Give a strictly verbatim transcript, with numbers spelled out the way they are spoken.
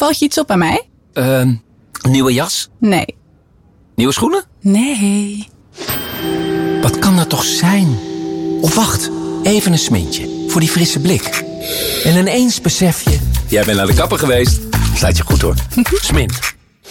Valt je iets op aan mij? Uh, een nieuwe jas? Nee. Nieuwe schoenen? Nee. Wat kan dat toch zijn? Of wacht, even een smintje. Voor die frisse blik. En ineens besef je... Jij bent naar de kapper geweest. Staat je goed hoor. Smint.